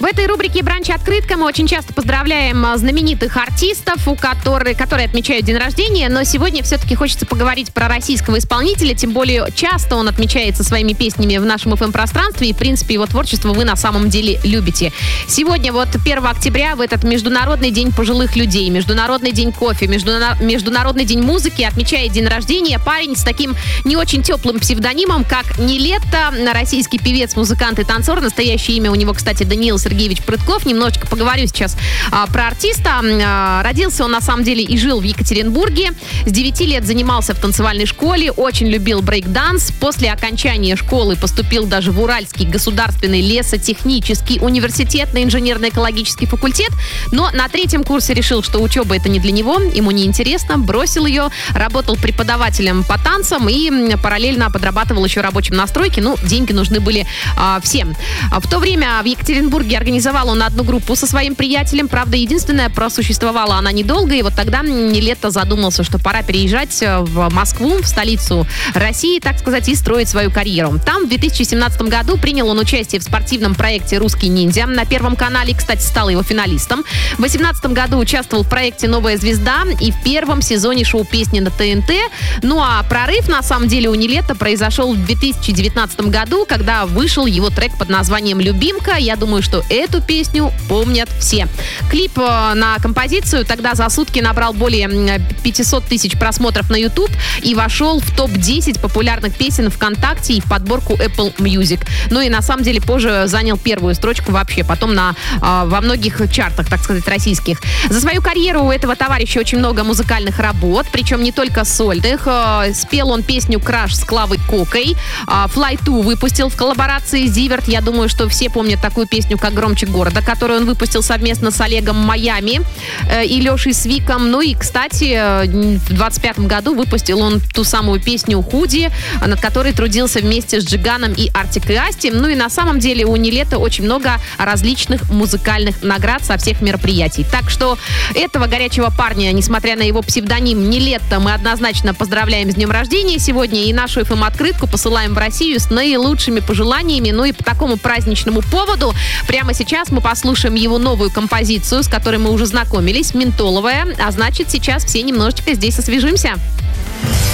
этой рубрике «Бранч-открытка» мы очень часто поздравляем знаменитых артистов, которые отмечают день рождения, но сегодня все-таки хочется поговорить про российского исполнителя, тем более часто он отмечается своими песнями в нашем FM-пространстве, и, в принципе, его творчество вы на самом деле любите. Сегодня, 1 октября, в этот Международный день пожилых людей, Международный день кофе, Международный день музыки, отмечает день рождения парень с таким не очень теплым псевдонимом, как Нилетто, российский певец, музыкант и танцор. Настоящее имя у него, кстати, Даниил Сергеевич Прытков. Немножечко поговорю сейчас про артиста. Родился он, на самом деле, и жил в Екатеринбурге. С 9 лет занимался в танцевальной школе, очень любил брейк-данс. После окончания школы поступил даже в Уральский государственный лесотехнический университет на инженерно-экологический факультет, но на 3-м курсе решил, что учеба это не для него, ему неинтересно, бросил ее, работал преподавателем по танцам и параллельно подрабатывал еще рабочим на стройке. Деньги нужны были всем. В то время в Екатеринбурге организовал он одну группу со своим приятелем. Правда, единственная, просуществовала она недолго, и тогда Нилетто задумался, что пора переезжать в Москву, в столицу России, так сказать, и строить свою карьеру. Там в 2017 году принял он участие в спортивном проекте «Русский ниндзя» на Первом канале, кстати, стал его финалистом. В 2018 году участвовал в проекте «Новая звезда» и в первом сезоне шоу «Песни» на ТНТ. А прорыв, на самом деле, у Нилетто произошел в 2019 году, когда вышел его трек под названием «Любимка». Я думаю, что эту песню помнят все. Клип на композицию тогда за сутки набрал более 500 тысяч просмотров на YouTube и вошел в топ-10 популярных песен ВКонтакте и в подборку Apple Music. И на самом деле позже занял первую строчку вообще, потом во многих чартах, так сказать, российских. За свою карьеру у этого товарища очень много музыкальных работ, причем не только сольных. Спел он песню «Краш» с Клавой Кокой. «Fly 2» выпустил в коллаборации с Зиверт. Я думаю, что все помнят такую песню, как «Громче города», которую он выпустил совместно с Олегом Майами и Лешей Свиком. И, кстати, в 2025 году выпустил он ту самую песню «Худи», над которой трудился вместе с Джиганом и Артик и Асти. И на самом деле у Нилетто очень много различных музыкальных наград со всех мероприятий. Так что этого горячего парня, несмотря на его псевдоним Нилетто, мы однозначно поздравляем с днем рождения сегодня и нашу FM-открытку посылаем в Россию с наилучшими пожеланиями. И по такому праздничному поводу прямо сейчас мы послушаем его новую композицию, с которой мы уже знакомились, «Ментоловая». А значит, сейчас все немножечко здесь освежимся.